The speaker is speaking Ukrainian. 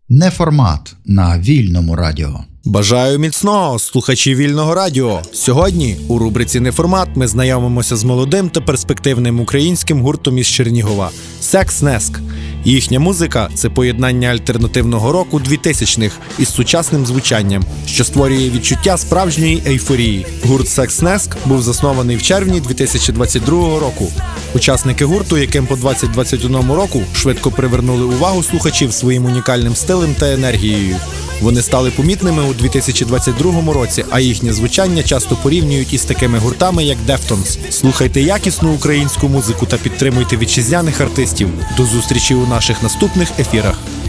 Неформат на Вільному радіо. Бажаю міцного, слухачі Вільного радіо! Сьогодні у рубриці «Неформат» ми знайомимося з молодим та перспективним українським гуртом із Чернігова – «Секс-Неск». Їхня музика – це поєднання альтернативного року 2000-х із сучасним звучанням, що створює відчуття справжньої ейфорії. Гурт «Секс-Неск» був заснований в червні 2022 року. Учасники гурту, яким по 2021 року, швидко привернули увагу слухачів своїм унікальним стилем та енергією. Вони стали помітними у 2022 році, а їхнє звучання часто порівнюють із такими гуртами, як Deftones. Слухайте якісну українську музику та підтримуйте вітчизняних артистів. До зустрічі у наших наступних ефірах.